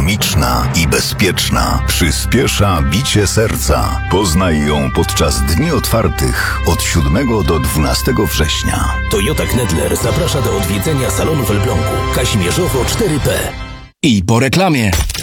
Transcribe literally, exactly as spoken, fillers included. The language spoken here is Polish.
ekonomiczna i bezpieczna. Przyspiesza bicie serca. Poznaj ją podczas dni otwartych od siódmego do dwunastego września. Toyota Knedler zaprasza do odwiedzenia salonu w Elblągu. Kazimierzowo cztery P. I po reklamie.